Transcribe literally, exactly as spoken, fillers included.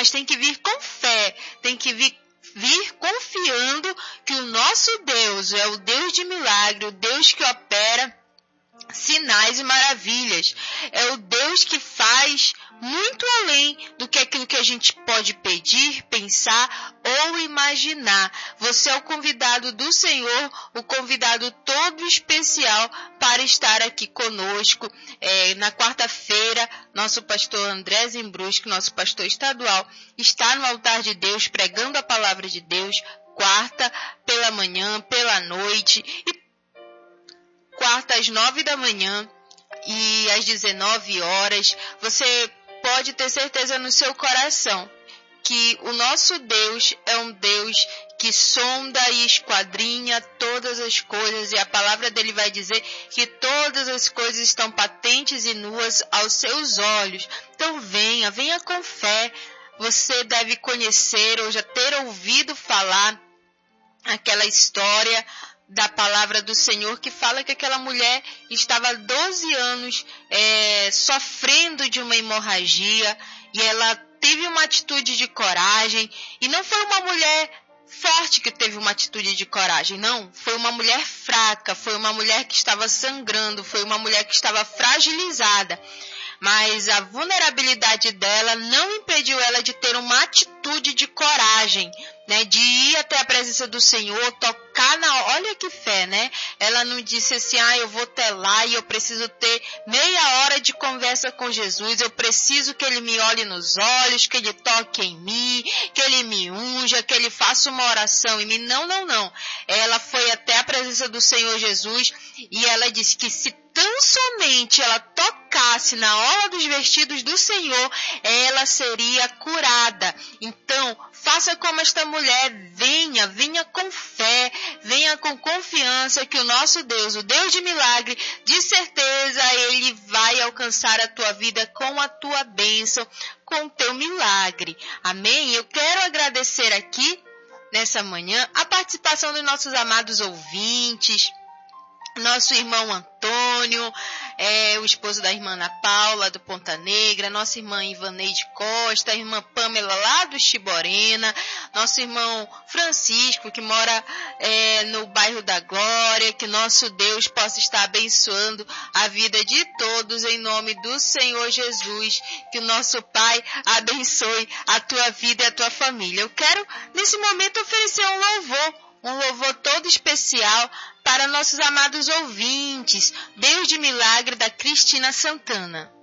mas tem que vir com fé, tem que vir, vir confiando que o nosso Deus é o Deus de milagre, o Deus que opera sinais e maravilhas. É o Deus que faz muito além do que aquilo que a gente pode pedir, pensar ou imaginar. Você é o convidado do Senhor, o convidado todo especial para estar aqui conosco. É, na quarta-feira, nosso pastor André Zembruschi, nosso pastor estadual, está no altar de Deus, pregando a palavra de Deus, quarta pela manhã, pela noite, e quarta às nove da manhã e às dezenove horas. Você pode ter certeza no seu coração que o nosso Deus é um Deus que sonda e esquadrinha todas as coisas, e a palavra dele vai dizer que todas as coisas estão patentes e nuas aos seus olhos. Então venha, venha com fé. Você deve conhecer ou já ter ouvido falar aquela história da palavra do Senhor que fala que aquela mulher estava doze anos é, sofrendo de uma hemorragia, e ela teve uma atitude de coragem, e não foi uma mulher forte que teve uma atitude de coragem, não, foi uma mulher fraca, foi uma mulher que estava sangrando, foi uma mulher que estava fragilizada, mas a vulnerabilidade dela não impediu ela de ter uma atitude de coragem, né, de ir até a presença do Senhor, tocar na... Olha que fé, né? Ela não disse assim, ah, eu vou até lá e eu preciso ter meia hora de conversa com Jesus, eu preciso que Ele me olhe nos olhos, que Ele toque em mim, que Ele me unja, que Ele faça uma oração em mim. Não, não, não. Ela foi até a presença do Senhor Jesus e ela disse que se tão somente ela tocasse na orla dos vestidos do Senhor, ela seria curada. Então, faça como esta mulher, venha, venha com fé, venha com confiança que o nosso Deus, o Deus de milagre, de certeza Ele vai alcançar a tua vida com a tua bênção, com o teu milagre. Amém? Eu quero agradecer aqui, nessa manhã, a participação dos nossos amados ouvintes, nosso irmão Antônio, é, o esposo da irmã Ana Paula, do Ponta Negra, nossa irmã Ivaneide Costa, a irmã Pamela, lá do Chiborena, nosso irmão Francisco, que mora é, no bairro da Glória, que nosso Deus possa estar abençoando a vida de todos, em nome do Senhor Jesus, que o nosso Pai abençoe a tua vida e a tua família. Eu quero, nesse momento, oferecer um louvor, um louvor todo especial para nossos amados ouvintes, Deus de Milagre, da Cristina Santana.